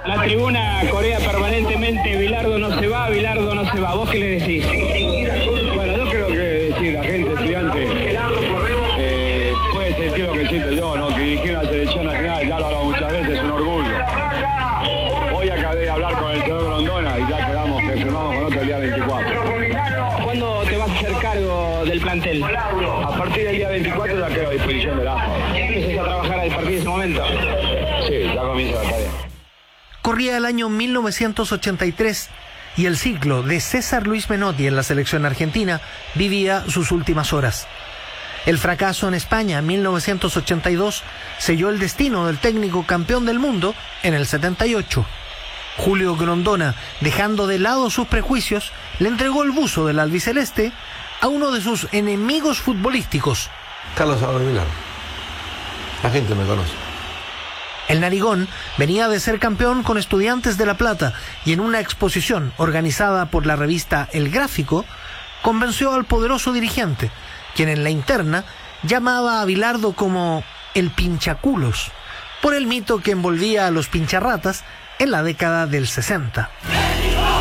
La tribuna corea permanentemente, Bilardo no se va, Bilardo no se va. ¿Vos qué le decís? Bueno, yo creo que sí, la gente estudiante puede sentir lo que siento yo, ¿no? Que dirigir la selección nacional, ya lo he hablado muchas veces, es un orgullo. Hoy acabé de hablar con el señor Grondona y ya quedamos que firmamos con otro el día 24. ¿Cuándo te vas a hacer cargo del plantel? A partir del día 24 ya quedo a disposición del AFA. ¿Empiezas a trabajar a partir de ese momento? Sí, ya comienza la tarea. Corría el año 1983 y el ciclo de César Luis Menotti en la selección argentina vivía sus últimas horas. El fracaso en España en 1982 selló el destino del técnico campeón del mundo en el 78. Julio Grondona, dejando de lado sus prejuicios, le entregó el buzo del albiceleste a uno de sus enemigos futbolísticos. Carlos Alberto Bilardo. La gente me conoce. El narigón venía de ser campeón con Estudiantes de La Plata y en una exposición organizada por la revista El Gráfico, convenció al poderoso dirigente, quien en la interna llamaba a Bilardo como el pinchaculos, por el mito que envolvía a los pincharratas en la década del 60.